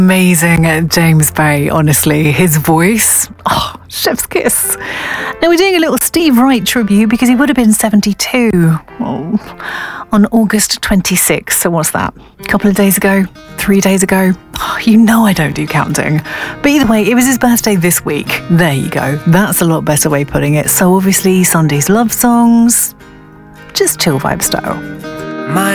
Amazing James Bay, honestly. His voice, chef's kiss. Now we're doing a little Steve Wright tribute because he would have been 72 on August 26th. So what's that? A couple of days ago? 3 days ago? You know I don't do counting. But either way, it was his birthday this week. There you go. That's a lot better way of putting it. So obviously Sunday's love songs, just chill vibe style.